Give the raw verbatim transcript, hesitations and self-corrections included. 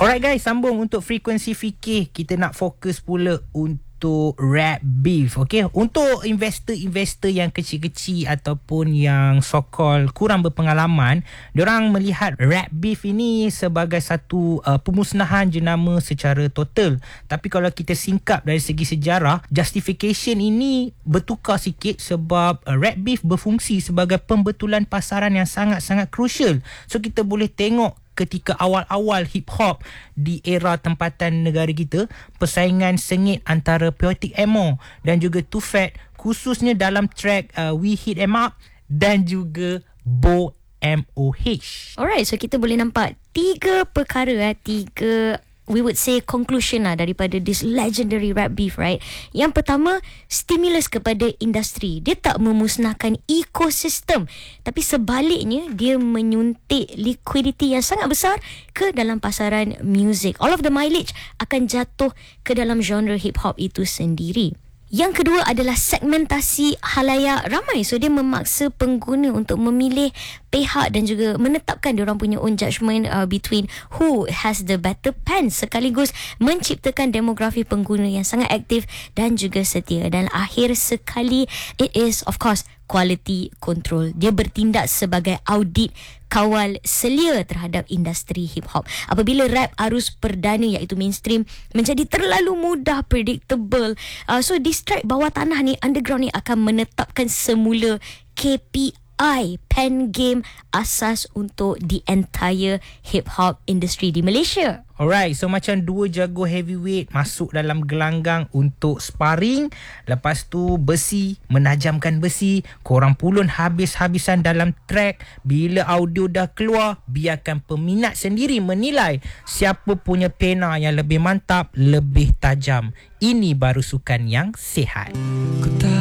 Alright guys, sambung untuk frekuensi fikir. Kita nak fokus pula untuk rap beef. Okay, untuk investor-investor yang kecil-kecil ataupun yang so-called kurang berpengalaman, diorang melihat rap beef ini sebagai satu uh, pemusnahan jenama secara total. Tapi kalau kita singkap dari segi sejarah, justification ini bertukar sikit sebab uh, rap beef berfungsi sebagai pembetulan pasaran yang sangat-sangat crucial. So kita boleh tengok ketika awal-awal hip-hop di era tempatan negara kita, persaingan sengit antara Poetic Emo dan juga Too Fat, khususnya dalam track uh, We Hit 'Em Up dan juga Bo M O H. Alright, so kita boleh nampak tiga perkara, eh, tiga we would say conclusion lah daripada this legendary rap beef, right? Yang pertama, stimulus kepada industri. Dia tak memusnahkan ekosistem, tapi sebaliknya dia menyuntik liquidity yang sangat besar ke dalam pasaran muzik. All of the mileage akan jatuh ke dalam genre hip hop itu sendiri. Yang kedua adalah segmentasi halayak ramai. So dia memaksa pengguna untuk memilih pihak dan juga menetapkan diorang punya own judgement uh, between who has the better pen, sekaligus menciptakan demografi pengguna yang sangat aktif dan juga setia. Dan akhir sekali, it is of course quality control. Dia bertindak sebagai audit kawal selia terhadap industri hip hop. Apabila rap arus perdana iaitu mainstream menjadi terlalu mudah predictable, uh, so distract bawah tanah ni, underground ni akan menetapkan semula K P I, pen game asas untuk the entire hip hop industry di Malaysia. Alright, so macam dua jago heavyweight masuk dalam gelanggang untuk sparring. Lepas tu besi menajamkan besi, korang pulun habis-habisan dalam track. Bila audio dah keluar, biarkan peminat sendiri menilai siapa punya pena yang lebih mantap, lebih tajam. Ini baru sukan yang sihat.